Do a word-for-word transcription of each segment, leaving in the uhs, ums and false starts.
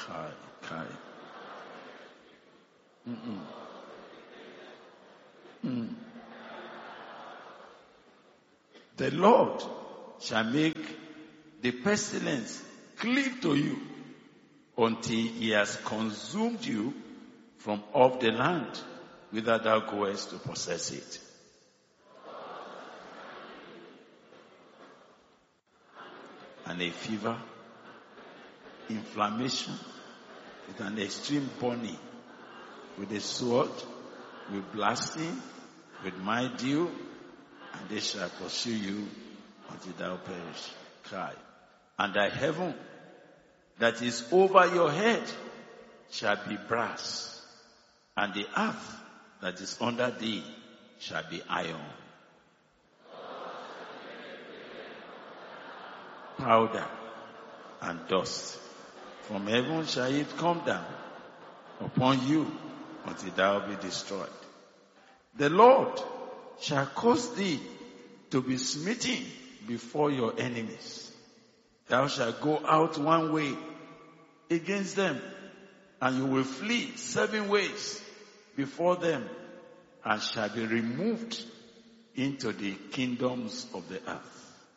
Kai, Kai. Mm-mm. Mm. The Lord shall make the pestilence cleave to you until he has consumed you from off the land whither thou goest to possess it. And a fever, inflammation, with an extreme burning, with a sword, with blasting, with mildew, and they shall pursue you until thou perish. Cry. And thy heaven that is over your head shall be brass, and the earth that is under thee shall be iron. Powder and dust. From heaven shall it come down upon you until thou be destroyed. The Lord shall cause thee to be smitten before your enemies. Thou shalt go out one way against them, and you will flee seven ways before them, and shall be removed into the kingdoms of the earth.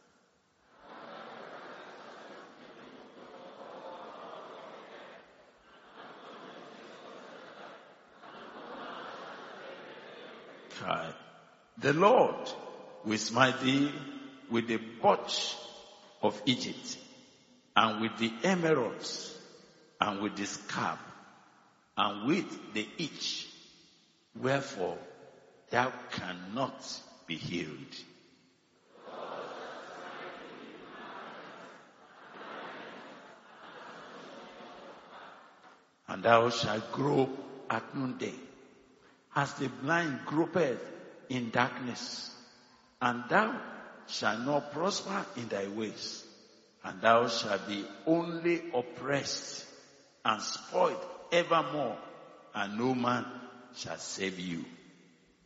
The Lord will smite thee with the botch of Egypt, and with the emeralds, and with the scab, and with the itch, wherefore thou cannot be healed. And thou shalt grope at noonday, as the blind gropeth in darkness, and thou shalt not prosper in thy ways, and thou shalt be only oppressed and spoiled evermore, and no man shall save you.